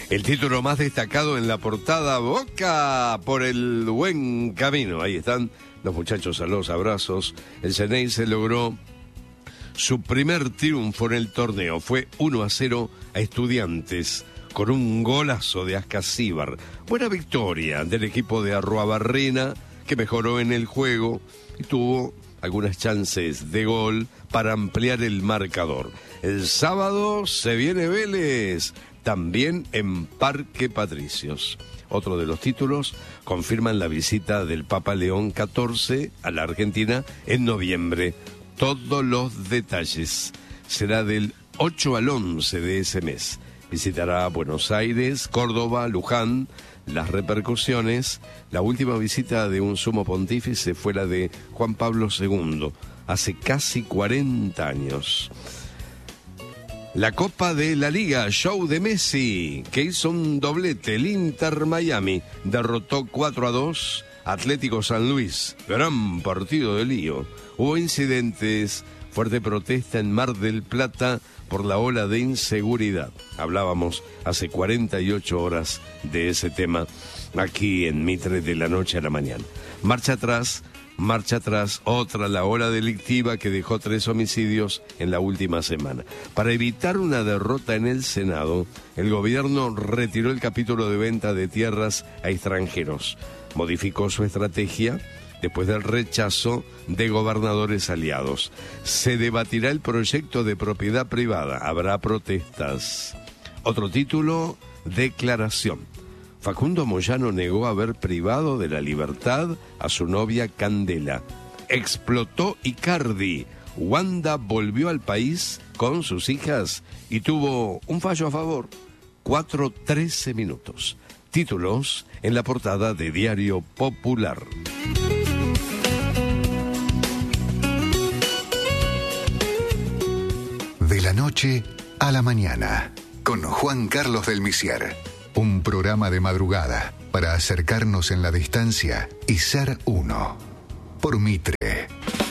El título más destacado en la portada: Boca por el buen camino. Ahí están los muchachos a los abrazos. El Xeneize logró su primer triunfo en el torneo. Fue 1-0 a Estudiantes con un golazo de Ascasíbar. Buena victoria del equipo de Arruabarrena, que mejoró en el juego y tuvo algunas chances de gol para ampliar el marcador. El sábado se viene Vélez, también en Parque Patricios. Otro de los títulos confirman la visita del Papa León XIV a la Argentina en noviembre. Todos los detalles. Será del 8 al 11 de ese mes. Visitará Buenos Aires, Córdoba, Luján. Las repercusiones: la última visita de un sumo pontífice fue la de Juan Pablo II, hace casi 40 años. La Copa de la Liga, show de Messi, que hizo un doblete. El Inter Miami derrotó 4-2 Atlético San Luis. Gran partido de lío. Hubo incidentes, fuerte protesta en Mar del Plata por la ola de inseguridad. Hablábamos hace 48 horas de ese tema aquí en Mitre, de la noche a la mañana. Marcha atrás, otra, la ola delictiva que dejó 3 homicidios en la última semana. Para evitar una derrota en el Senado, el gobierno retiró el capítulo de venta de tierras a extranjeros. Modificó su estrategia después del rechazo de gobernadores aliados. Se debatirá el proyecto de propiedad privada. Habrá protestas. Otro título: declaración. Facundo Moyano negó haber privado de la libertad a su novia Candela. Explotó Icardi. Wanda volvió al país con sus hijas y tuvo un fallo a favor. 4:13 minutos. Títulos en la portada de Diario Popular. De la noche a la mañana, con Juan Carlos del Misier. Un programa de madrugada para acercarnos en la distancia y ser uno. Por Mitre.